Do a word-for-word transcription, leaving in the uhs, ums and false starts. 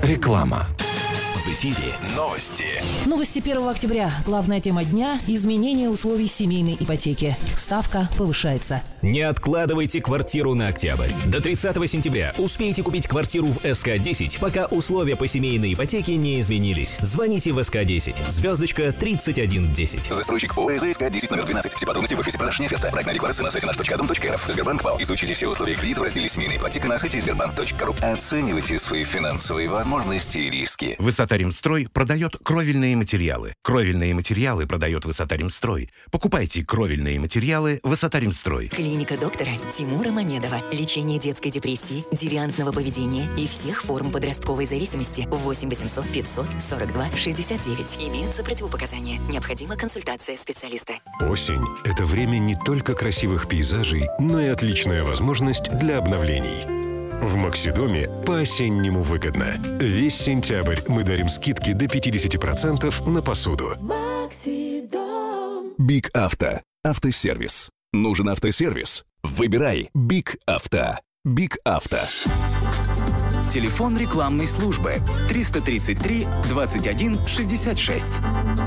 Реклама. В эфире новости. Новости первого октября. Главная тема дня – изменение условий семейной ипотеки. Ставка повышается. Не откладывайте квартиру на октябрь. До тридцатого сентября успейте купить квартиру в эс ка десять, пока условия по семейной ипотеке не изменились. Звоните в эс ка десять. Звездочка тридцать один десять. Застройщик ПО эс ка десять номер двенадцать. Все подробности в офисе продаж «Неоферта». Проектная декларация на сайте наш точка дом точка эр эф. Сбербанк ПАО. Изучите все условия кредита в разделе «Семейная ипотека» на сайте сбербанк точка ру. Оценивайте свои финансовые возможности и риски. Высота-Ремстрой продает кровельные материалы. Кровельные материалы продает Высота-Ремстрой. Покупайте кровельные материалы «Высота-Ремстрой». Клиника доктора Тимура Мамедова. Лечение детской депрессии, девиантного поведения и всех форм подростковой зависимости. восемь восемьсот пятьсот сорок два шестьдесят девять. Имеются противопоказания. Необходима консультация специалиста. Осень – это время не только красивых пейзажей, но и отличная возможность для обновлений. В Максидоме по-осеннему выгодно. Весь сентябрь мы дарим скидки до пятьдесят процентов на посуду. Максидом. Биг Авто. Автосервис. Нужен автосервис? Выбирай Биг Авто. Биг Авто. Телефон рекламной службы триста тридцать три двадцать один шестьдесят шесть.